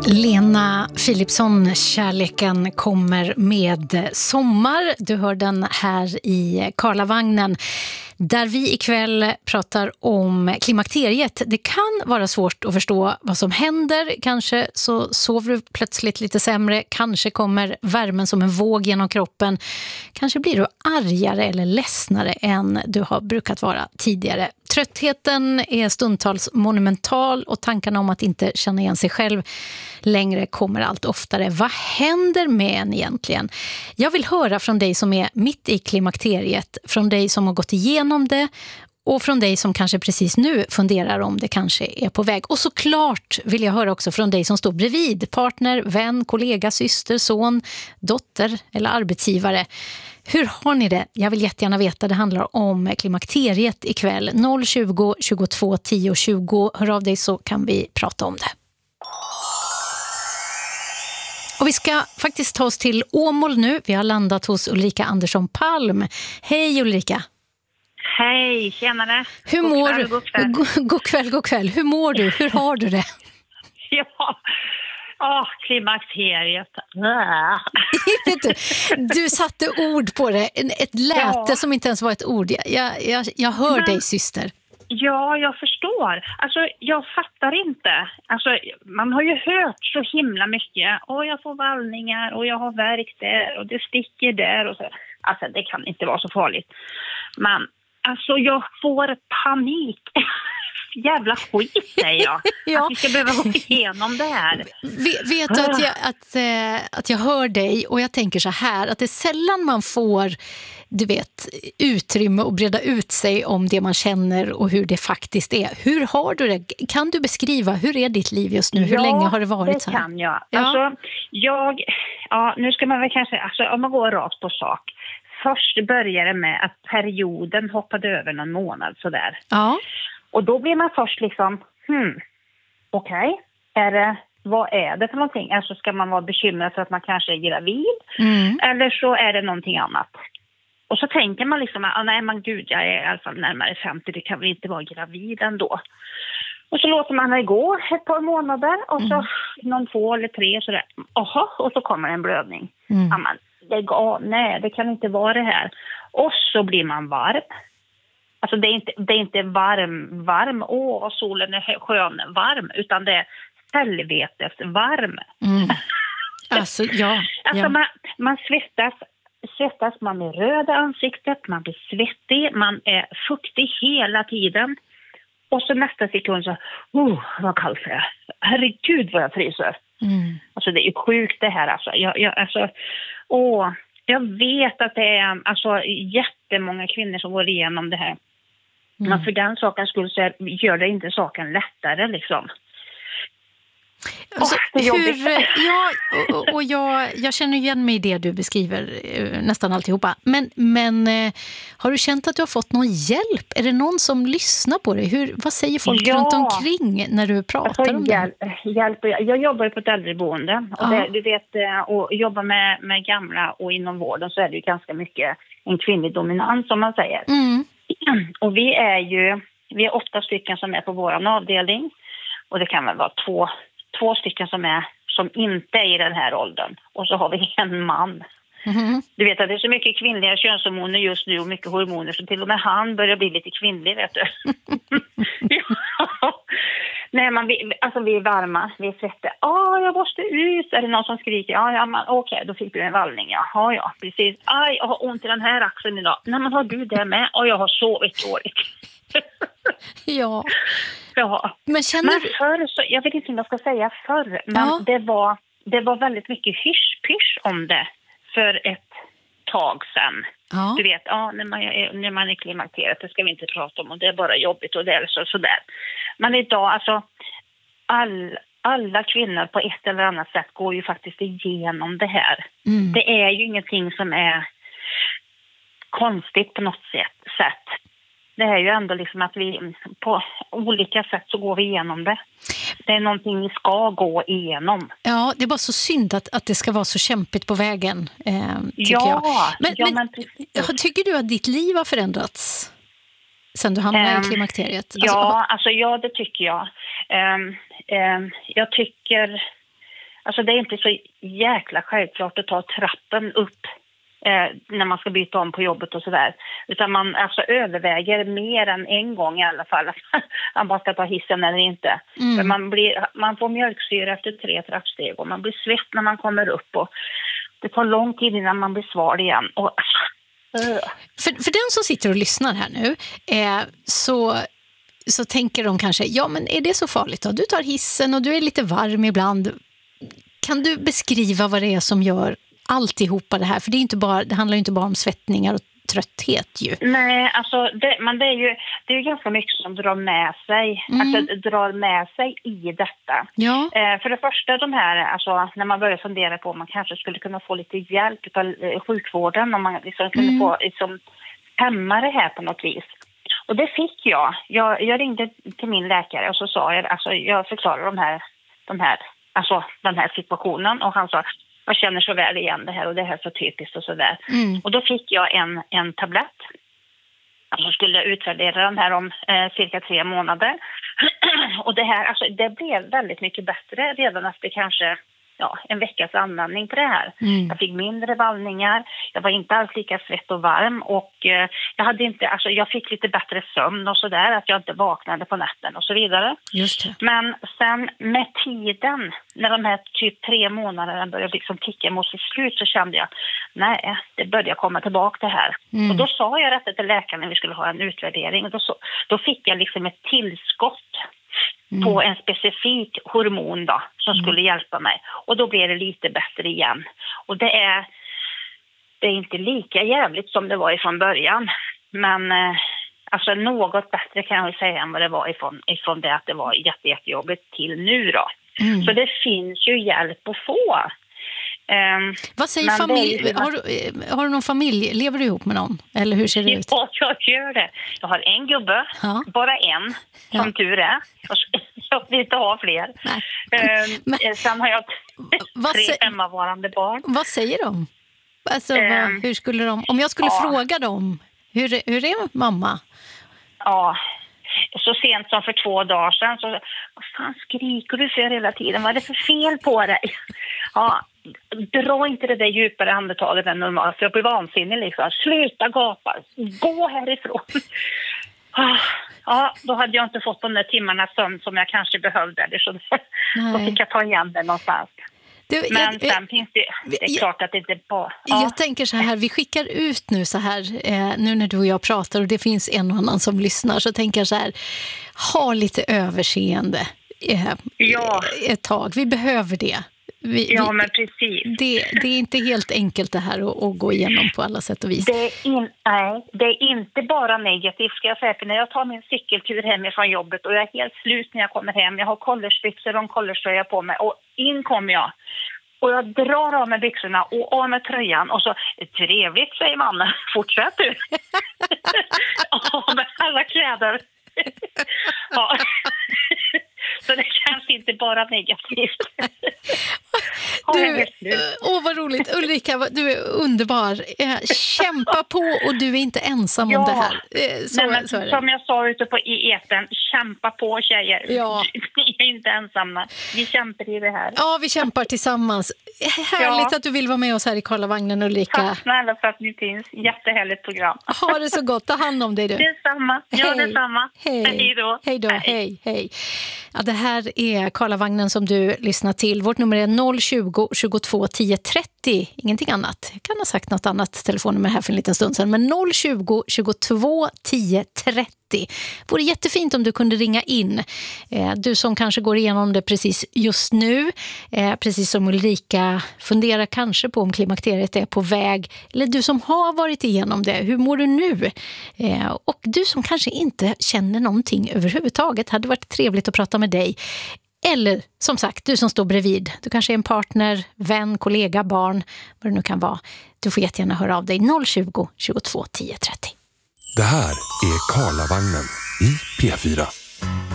Lena Philipsson, Kärleken kommer med sommar. Du hör den här i Karlavagnen, där vi ikväll pratar om klimakteriet. Det kan vara svårt att förstå vad som händer. Kanske så sover du plötsligt lite sämre. Kanske kommer värmen som en våg genom kroppen. Kanske blir du argare eller ledsnare än du har brukat vara tidigare. Tröttheten är stundtals monumental och tankarna om att inte känna igen sig själv längre kommer allt oftare. Vad händer med en egentligen? Jag vill höra från dig som är mitt i klimakteriet, från dig som har gått igenom det och från dig som kanske precis nu funderar om det kanske är på väg. Och såklart vill jag höra också från dig som står bredvid, partner, vän, kollega, syster, son, dotter eller arbetsgivare. Hur har ni det? Jag vill jättegärna veta. Det handlar om klimakteriet ikväll. 020 22 10 20. Hör av dig så kan vi prata om det. Och vi ska faktiskt ta oss till Åmål nu. Vi har landat hos Ulrika Andersson Palm. Hej Ulrika. Hej, tjenare. Hur mår du? God kväll. Hur mår du? Hur har du det? Ja, klimakteriet. Vet du satte ord på det. Ett läte som inte ens var ett ord. Jag hör dig, syster. Ja, jag förstår. Alltså, jag fattar inte. Alltså, man har ju hört så himla mycket. Jag får vallningar och jag har värk där och det sticker där. Och så. Alltså, det kan inte vara så farligt. Men, alltså, jag får panik. Jävla skit, säger jag. Ja. Att vi ska behöva gå igenom det här. Vet du att jag hör dig och jag tänker så här, att det är sällan man får, du vet, utrymme att breda ut sig om det man känner och hur det faktiskt är. Hur har du det? Kan du beskriva, hur är ditt liv just nu? Hur länge har det varit så här? Ja, det kan jag. Ja. Alltså, nu ska man väl kanske, alltså, om man går rakt på sak. Först började det med att perioden hoppade över någon månad sådär. Ja. Och då blir man först liksom, okej, vad är det för någonting? Alltså ska man vara bekymrad för att man kanske är gravid? Eller så är det någonting annat. Och så tänker man liksom, nej men gud, jag är i alla fall närmare 50, det kan väl inte vara gravid ändå. Och så låter man det gå ett par månader och så någon 2 eller 3 och sådär. Och så kommer en blödning. Nej, det kan inte vara det här. Och så blir man varm. Alltså det är inte varm, vad solen är skön, varm, utan det är helvetes varm. Alltså, ja. Man svettas, man är röd i ansiktet, man blir svettig, man är fuktig hela tiden. Och så nästa sekund så, vad kallt det är. Herregud vad jag fryser. Alltså det är ju sjukt det här alltså. Jag vet att det är alltså jättemånga kvinnor som går igenom det här. Men för den saken skulle så gör det inte saken lättare liksom. Alltså, jag känner igen mig i det du beskriver nästan alltihopa. Men har du känt att du har fått någon hjälp? Är det någon som lyssnar på dig? Vad säger folk runt omkring när du pratar om det? Jag jobbar på ett äldreboende och du vet, och jobbar med gamla och inom vården så är det ju ganska mycket en kvinnlig dominans som man säger. Och vi är 8 stycken som är på våran avdelning och det kan väl vara två stycken som inte är i den här åldern. Och så har vi en man. Du vet att det är så mycket kvinnliga könshormoner just nu och mycket hormoner så till och med han börjar bli lite kvinnlig, vet du. Nej, vi är varma, vi är svettiga. Jag måste ut. Är det någon som skriker? Okej, då fick du en vallning. Ja, precis. Aj, jag har ont i den här axeln idag. Nej, men har du det med? Jag har sovit dåligt. Ja. Men förr, så, jag vet inte om jag ska säga förr, men det var väldigt mycket hysch-pysch om det för ett tag sedan. Ja. Du vet, när man är klimakteriet, det ska vi inte prata om och det är bara jobbigt och det är sådär. Men idag, alltså alla kvinnor på ett eller annat sätt går ju faktiskt igenom det här. Det är ju ingenting som är konstigt på något sätt. Det är ju ändå liksom att vi på olika sätt så går vi igenom det. Det är någonting vi ska gå igenom. Ja, det är bara så synd att det ska vara så kämpigt på vägen, tycker jag. Men tycker du att ditt liv har förändrats sen du hamnade i klimakteriet? Det tycker jag. Jag tycker Alltså det är inte så jäkla självklart att ta trappen upp när man ska byta om på jobbet och sådär. Utan man alltså överväger mer än en gång i alla fall att man ska ta hissen eller inte. För man får mjölksyra efter 3 trappsteg och man blir svett när man kommer upp och det tar lång tid innan man blir sval igen. Och, för den som sitter och lyssnar här nu så tänker de kanske, ja men är det så farligt då? Du tar hissen och du är lite varm ibland. Kan du beskriva vad det är som gör alltihopa det här? För det handlar ju inte bara om svettningar och trötthet ju. Nej, alltså det är ju ganska mycket som drar med sig. Alltså drar med sig i detta. Ja. För det första de här, alltså när man börjar fundera på om man kanske skulle kunna få lite hjälp av sjukvården, om man liksom kunde få liksom hämma det här på något vis. Och det fick jag. Jag ringde till min läkare och så sa jag förklarade den här situationen och han sa, jag känner så väl igen det här och det här är så typiskt och sådär. Och då fick jag en tablett. Alltså skulle utvärdera den här om cirka 3 månader. Och det här, alltså det blev väldigt mycket bättre redan efter kanske en veckas användning på det här. Jag fick mindre vallningar, jag var inte alls lika svett och varm och jag fick lite bättre sömn och sådär, att jag inte vaknade på natten och så vidare. Just det. Men sen med tiden, när de här typ 3 månaderna började liksom ticka mot sitt slut, så kände jag, nej, det började komma tillbaka det här. Och då sa jag detta till läkaren när vi skulle ha en utvärdering och då fick jag liksom ett tillskott på en specifik hormon då, som skulle hjälpa mig. Och då blev det lite bättre igen. Och det är inte lika jävligt som det var ifrån början. Men alltså något bättre kan jag väl säga än vad det var ifrån det att det var jättejobbigt till nu då. Så det finns ju hjälp att få. Vad säger familj? Har du någon familj? Lever du ihop med någon? Eller hur ser det ut? Ja, jag gör det. Jag har en gubbe, bara en, som tur är. Jag vill inte ha fler. Sen har jag 3 hemmavarande barn. Vad säger de? Alltså, hur skulle de... Om jag skulle fråga dem, hur är mamma? Ja, så sent som för 2 dagar sedan så, vad fan skriker du för hela tiden? Vad är det för fel på dig? Ja, dra inte det där djupare andetaget än normalt, för jag blir vansinnig liksom. Sluta gapa, gå härifrån. Ja, då hade jag inte fått de där timmarna sömn som jag kanske behövde. Eller så då fick jag ta igen det någonstans. Men sen finns det är klart att det inte bara... Jag tänker så här, vi skickar ut nu så här, nu när du och jag pratar och det finns en och annan som lyssnar, så tänker jag så här, ha lite överseende ett tag. Vi behöver det. Men precis. Det är inte helt enkelt det här att gå igenom på alla sätt och vis. Det är inte bara negativt, ska jag säga. För när jag tar min cykeltur hemifrån jobbet och jag är helt slut när jag kommer hem. Jag har collegebyxor och en collegetröja på mig och in kommer jag. Och jag drar av med byxorna och av med tröjan och så, trevligt säger mannen, fortsätt du. Av med alla kläder. Ja. Så det känns inte bara negativt. Vad roligt. Ulrika, du är underbar. Kämpa på och du är inte ensam om det här. Så är det. Som jag sa ute i etern, kämpa på tjejer. Ja. Ni är inte ensamma. Vi kämpar i det här. Ja, vi kämpar tillsammans. Härligt att du vill vara med oss här i Karlavagnen, Ulrika. Tack snälla för att ni finns. Jättehärligt program. Ha det så gott. Ta hand om dig du. Detsamma. Ja, detsamma. Hej då. Hej då. Hej. Ja, det här är Karlavagnen som du lyssnar till. Vårt nummer är 020 22 10 30. Ingenting annat. Jag kan ha sagt något annat telefonnummer här för en liten stund sedan. Men 020 22 10 30. Det vore jättefint om du kunde ringa in. Du som kanske går igenom det precis just nu. Precis som Ulrika funderar kanske på om klimakteriet är på väg. Eller du som har varit igenom det. Hur mår du nu? Och du som kanske inte känner någonting överhuvudtaget. Hade varit trevligt att prata med dig. Eller som sagt, du som står bredvid. Du kanske är en partner, vän, kollega, barn. Vad det nu kan vara. Du får jättegärna höra av dig. 020 22 10 30. Det här är Karlavagnen i P4.